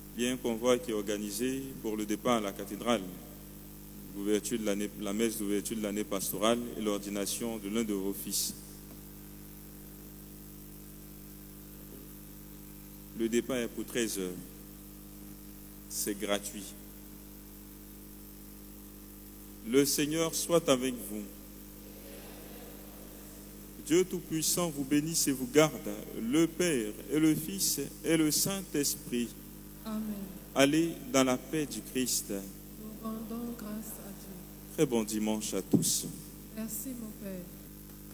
Il y a un convoi qui est organisé pour le départ à la cathédrale, la messe d'ouverture de l'année pastorale et l'ordination de l'un de vos fils. Le départ est pour 13 heures. C'est gratuit. Le Seigneur soit avec vous. Dieu Tout-Puissant vous bénisse et vous garde, le Père et le Fils et le Saint-Esprit. Amen. Allez dans la paix du Christ. Nous rendons grâce à Dieu. Très bon dimanche à tous. Merci mon Père.